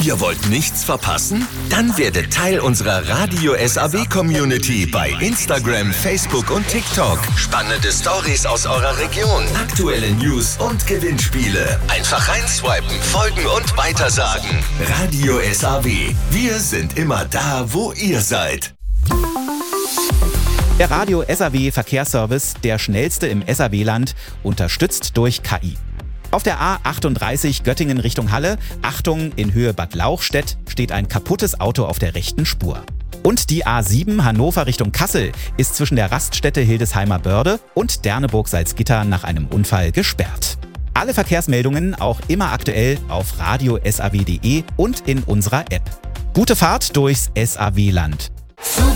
Ihr wollt nichts verpassen? Dann werdet Teil unserer Radio SAW Community bei Instagram, Facebook und TikTok. Spannende Stories aus eurer Region, aktuelle News und Gewinnspiele. Einfach reinswipen, folgen und weitersagen. Radio SAW. Wir sind immer da, wo ihr seid. Der Radio SAW Verkehrsservice, der schnellste im SAW-Land, unterstützt durch KI. Auf der A38 Göttingen Richtung Halle, Achtung, in Höhe Bad Lauchstädt, steht ein kaputtes Auto auf der rechten Spur. Und die A7 Hannover Richtung Kassel ist zwischen der Raststätte Hildesheimer Börde und Derneburg-Salzgitter nach einem Unfall gesperrt. Alle Verkehrsmeldungen auch immer aktuell auf radiosaw.de und in unserer App. Gute Fahrt durchs SAW-Land.